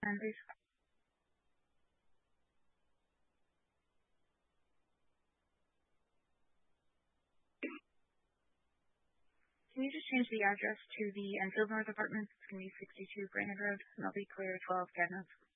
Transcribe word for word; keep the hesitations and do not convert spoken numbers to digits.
And please. Can you just change the address to the Enfield North Apartments? It's going to be sixty-two Brainerd Road, and I'll be clear twelve Cadmus.